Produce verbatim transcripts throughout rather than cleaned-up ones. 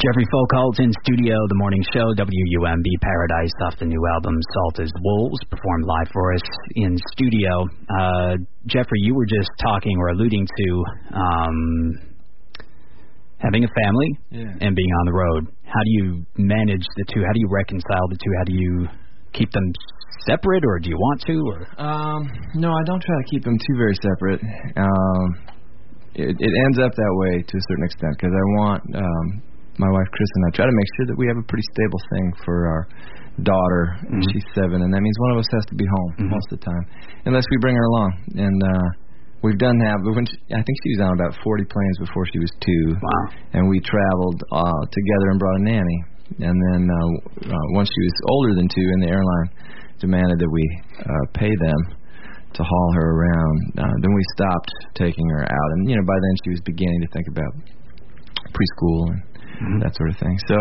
Jeffrey Folkalt in studio, The Morning Show, W U M B Paradise, off the new album Salt as Wolves, performed live for us in studio. Uh, Jeffrey, you were just talking or alluding to um, having a family yeah. and being on the road. How do you manage the two? How do you reconcile the two? How do you keep them separate, or do you want to? Or? Um, no, I don't try to keep them too very separate. Um, it, it ends up that way to a certain extent because I want... Um, my wife, Chris, and I try to make sure that we have a pretty stable thing for our daughter. Mm-hmm. She's seven, and that means one of us has to be home mm-hmm. most of the time, unless we bring her along. And uh, we've done that. But when she, I think she was on about forty planes before she was two. Wow. And we traveled uh, together and brought a nanny. And then uh, uh, once she was older than two, and the airline demanded that we uh, pay them to haul her around, uh, then we stopped taking her out. And, you know, by then she was beginning to think about preschool and Mm-hmm. that sort of thing. So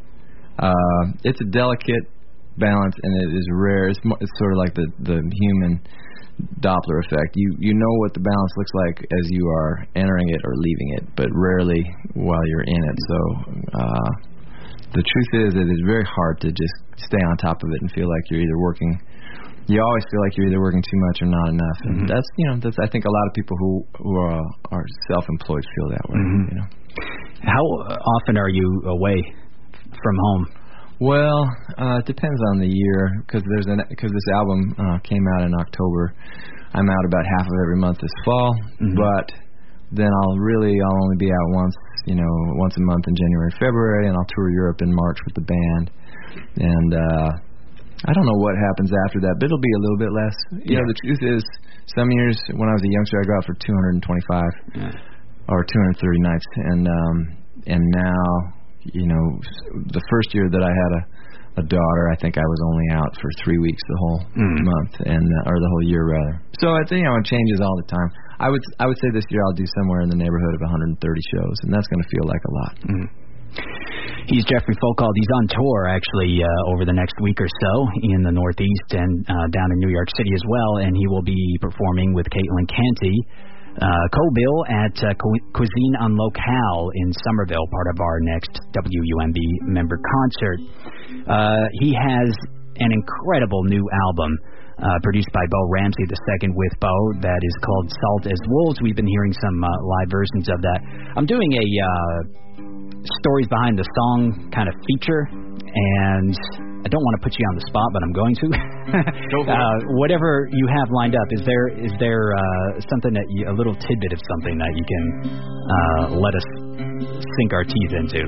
uh, it's a delicate balance, and it is rare. It's, it's sort of like the, the human Doppler effect. You you know what the balance looks like as you are entering it or leaving it, but rarely while you're in it. So uh, the truth is, it is very hard to just stay on top of it and feel like you're either working. You always feel like you're either working too much or not enough, and mm-hmm. that's you know that's I think a lot of people who who are, are self-employed feel that way. Mm-hmm. You know. How often are you away from home? Well, uh, it depends on the year because there's an because this album uh, came out in October. I'm out about half of every month this fall, mm-hmm. but then I'll really I'll only be out once you know once a month in January, February, and I'll tour Europe in March with the band. And uh, I don't know what happens after that, but it'll be a little bit less. You yeah. know, the truth is, some years when I was a youngster, I go out for two hundred twenty-five. Yeah. Or two hundred thirty nights, and um, and now, you know, the first year that I had a, a daughter, I think I was only out for three weeks the whole mm. month, and uh, or the whole year rather. So I think you know it changes all the time. I would I would say this year I'll do somewhere in the neighborhood of one hundred thirty shows, and that's going to feel like a lot. Mm. He's Jeffrey Folkalt. He's on tour actually uh, over the next week or so in the Northeast and uh, down in New York City as well, and he will be performing with Caitlin Canty. Uh, Co-bill at uh, Cuisine on Locale in Somerville, part of our next W U M B member concert. Uh, he has an incredible new album uh, produced by Bo Ramsey the second with Bo that is called Salt as Wolves. We've been hearing some uh, live versions of that. I'm doing a uh, stories behind the song kind of feature, and I don't want to put you on the spot, but I'm going to. Go for uh, it. Whatever you have lined up, is there is there uh, something that you, a little tidbit of something that you can uh, let us sink our teeth into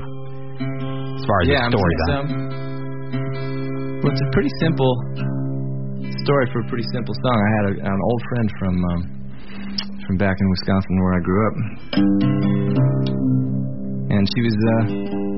as far as yeah, the story goes? Um, well, it's a pretty simple story for a pretty simple song. I had a, an old friend from um, from back in Wisconsin where I grew up, and she was. Uh,